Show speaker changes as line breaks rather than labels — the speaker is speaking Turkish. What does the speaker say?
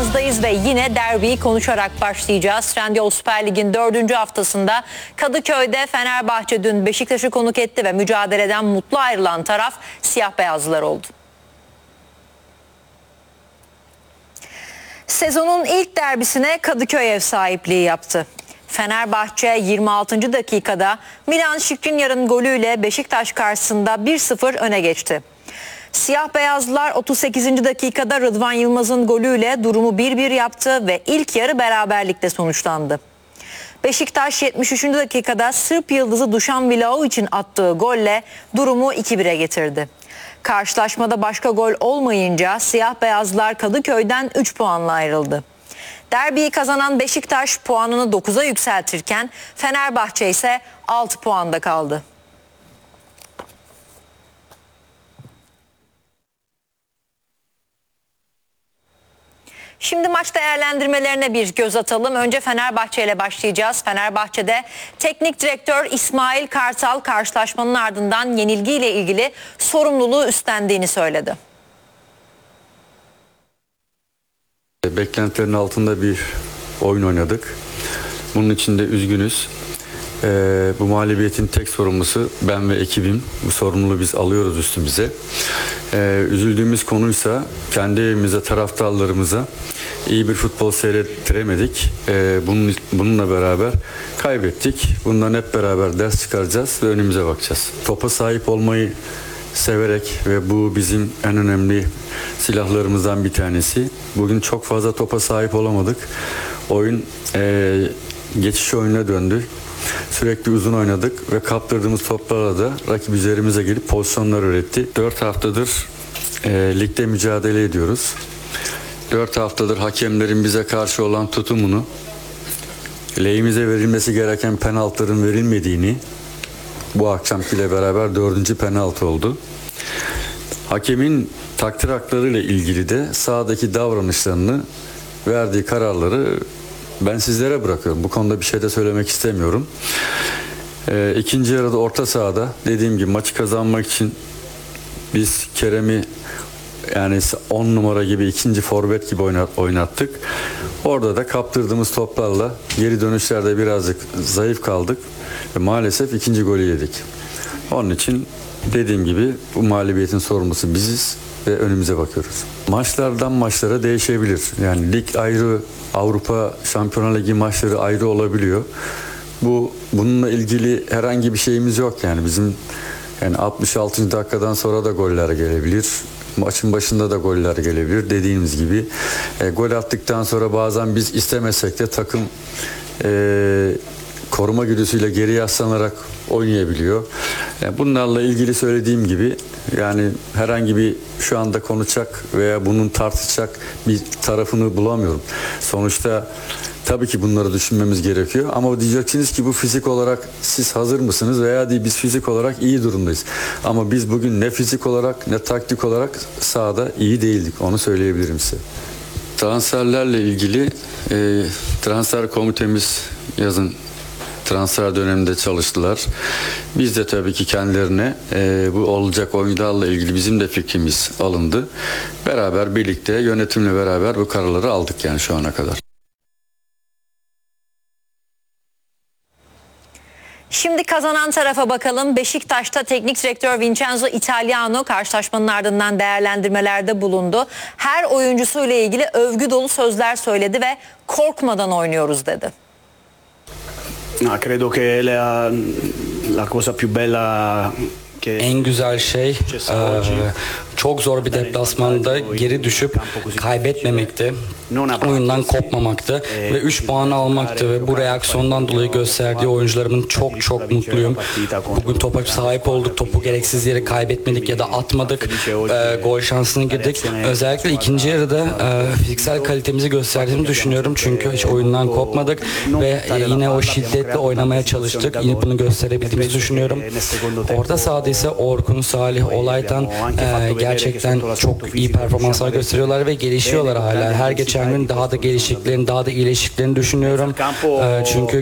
ekranlarınızdayız ve yine derbiyi konuşarak başlayacağız. Trendyol Süper Lig'in 4. haftasında Kadıköy'de Fenerbahçe dün Beşiktaş'ı konuk etti ve mücadeleden mutlu ayrılan taraf siyah beyazlılar oldu. Sezonun ilk derbisine Kadıköy ev sahipliği yaptı. Fenerbahçe 26. dakikada Milan Skriniar'ın golüyle Beşiktaş karşısında 1-0 öne geçti. Siyah beyazlılar 38. dakikada Rıdvan Yılmaz'ın golüyle durumu 1-1 yaptı ve ilk yarı beraberlikle sonuçlandı. Beşiktaş 73. dakikada Sırp yıldızı Dušan Vlahović'in attığı golle durumu 2-1'e getirdi. Karşılaşmada başka gol olmayınca siyah beyazlar Kadıköy'den 3 puanla ayrıldı. Derbiyi kazanan Beşiktaş puanını 9'a yükseltirken Fenerbahçe ise 6 puanda kaldı. Şimdi maç değerlendirmelerine bir göz atalım. Önce Fenerbahçe ile başlayacağız. Fenerbahçe'de teknik direktör İsmail Kartal karşılaşmanın ardından yenilgiyle ilgili sorumluluğu üstlendiğini söyledi.
Beklentilerin altında bir oyun oynadık. Bunun için de üzgünüz. Bu mağlubiyetin tek sorumlusu ben ve ekibim. Bu sorumluluğu biz alıyoruz üstümüze. Üzüldüğümüz konuysa kendi evimize, taraftarlarımıza iyi bir futbol seyrettiremedik. Bununla beraber kaybettik. Bundan hep beraber ders çıkaracağız ve önümüze bakacağız. Topa sahip olmayı severek ve bu bizim en önemli silahlarımızdan bir tanesi. Bugün çok fazla topa sahip olamadık. Oyun geçiş oyununa döndü. Sürekli uzun oynadık ve kaptırdığımız toplarla da rakip üzerimize gelip pozisyonlar üretti. 4 haftadır ligde mücadele ediyoruz. 4 haftadır hakemlerin bize karşı olan tutumunu, lehimize verilmesi gereken penaltıların verilmediğini, bu akşamkiyle beraber 4. penaltı oldu. Hakemin takdir haklarıyla ilgili de sahadaki davranışlarını, verdiği kararları ben sizlere bırakıyorum. Bu konuda bir şey de söylemek istemiyorum. İkinci yarıda orta sahada dediğim gibi maçı kazanmak için biz Kerem'i yani 10 numara gibi ikinci forvet gibi oynattık. Orada da kaptırdığımız toplarla geri dönüşlerde birazcık zayıf kaldık ve maalesef ikinci golü yedik. Onun için dediğim gibi bu mağlubiyetin sorumlusu biziz ve önümüze bakıyoruz. Maçlardan maçlara değişebilir. Yani lig ayrı, Avrupa Şampiyonlar Ligi maçları ayrı olabiliyor. Bununla ilgili herhangi bir şeyimiz yok yani bizim 66. dakikadan sonra da goller gelebilir. Maçın başında da goller gelebilir. Dediğimiz gibi gol attıktan sonra bazen biz istemesek de takım koruma güdüsüyle geri yaslanarak oynayabiliyor. Bunlarla ilgili söylediğim gibi yani herhangi bir şu anda konuşacak veya bunun tartışacak bir tarafını bulamıyorum. Sonuçta tabii ki bunları düşünmemiz gerekiyor ama diyeceksiniz ki bu fizik olarak siz hazır mısınız veya değil biz fizik olarak iyi durumdayız. Ama biz bugün ne fizik olarak ne taktik olarak sahada iyi değildik, onu söyleyebilirim size. Transferlerle ilgili transfer komitemiz yazın transfer döneminde çalıştılar. Biz de tabii ki kendilerine bu olacak oyuncularla ilgili bizim de fikrimiz alındı. Beraber birlikte yönetimle beraber bu kararları aldık yani şu ana kadar.
Şimdi kazanan tarafa bakalım. Beşiktaş'ta teknik direktör Vincenzo Italiano karşılaşmanın ardından değerlendirmelerde bulundu. Her oyuncusuyla ilgili övgü dolu sözler söyledi ve korkmadan oynuyoruz dedi.
Credo che la cosa più bella
En güzel şey çok zor bir deplasmanda geri düşüp kaybetmemekti. Oyundan kopmamaktı ve 3 puan almaktı ve bu reaksiyondan dolayı gösterdiği oyuncularımın çok mutluyum. Bugün topa sahip olduk, topu gereksiz yere kaybetmedik ya da atmadık, gol şansına girdik. Özellikle ikinci yarıda fiziksel kalitemizi gösterdiğimi düşünüyorum çünkü hiç oyundan kopmadık ve yine o şiddetle oynamaya çalıştık. Yine bunu gösterebildiğimizi düşünüyorum. Orta sahada ise Orkun, Salih, Olaytan gerçekten çok iyi performanslar gösteriyorlar ve gelişiyorlar hala. Her geçen gün daha da geliştiklerini, daha da iyileştiklerini düşünüyorum. Çünkü